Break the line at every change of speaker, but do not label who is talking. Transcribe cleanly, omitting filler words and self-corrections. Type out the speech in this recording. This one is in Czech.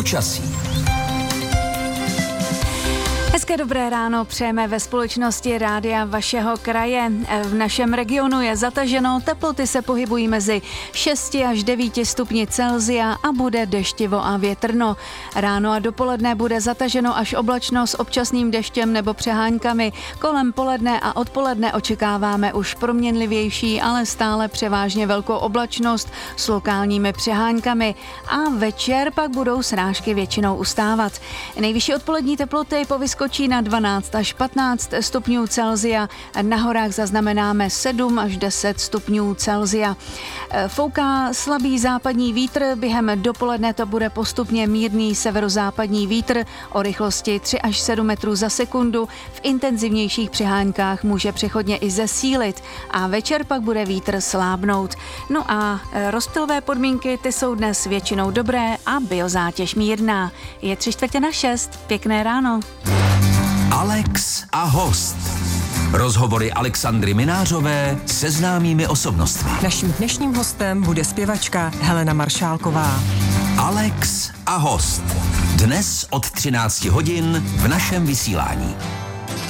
Počasí.
Hezké dobré ráno přejeme ve společnosti rádia vašeho kraje. V našem regionu je zataženo, teploty se pohybují mezi 6 až 9 stupni Celsia a bude deštivo a větrno. Ráno a dopoledne bude zataženo až oblačno s občasným deštěm nebo přeháňkami. Kolem poledne a odpoledne očekáváme už proměnlivější, ale stále převážně velkou oblačnost s lokálními přeháňkami. A večer pak budou srážky většinou ustávat. Nejvyšší odpolední teploty povyskočí na 12 až 15 stupňů Celsia. Na horách zaznamenáme 7 až 10 stupňů Celsia. Fouká slabý západní vítr, během dopoledne to bude postupně mírný severozápadní vítr o rychlosti 3 až 7 metrů za sekundu. V intenzivnějších přeháňkách může přechodně i zesílit a večer pak bude vítr slábnout. No a rozptylové podmínky, ty jsou dnes většinou dobré a biozátěž mírná. Je 5:45, pěkné ráno.
Alex a host. Rozhovory Alexandry Minářové se známými osobnostmi.
Naším dnešním hostem bude zpěvačka Helena Maršálková.
Alex a host. Dnes od 13 hodin v našem vysílání.